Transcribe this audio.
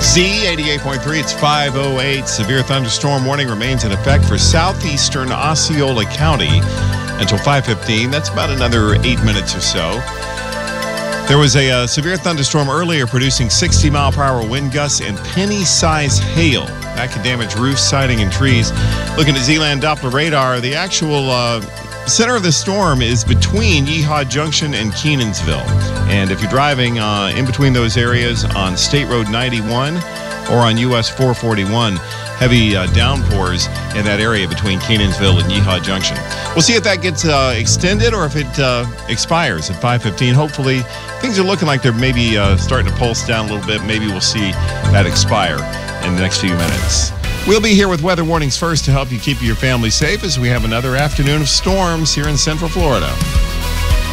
Z88.3, it's 5:08. Severe thunderstorm warning remains in effect for southeastern Osceola County until 5:15. That's about another 8 minutes or so. There was a severe thunderstorm earlier producing 60-mile-per-hour wind gusts and penny-sized hail. That could damage roofs, siding, and trees. Looking at Z-Land Doppler radar, the actual center of the storm is between Yeehaw Junction and Kenansville. And if you're driving in between those areas on State Road 91 or on US 441, heavy downpours in that area between Kenansville and Yeehaw Junction. We'll see if that gets extended or if it expires at 5:15. Hopefully, things are looking like they're maybe starting to pulse down a little bit. Maybe we'll see that expire in the next few minutes. We'll be here with weather warnings first to help you keep your family safe as we have another afternoon of storms here in Central Florida.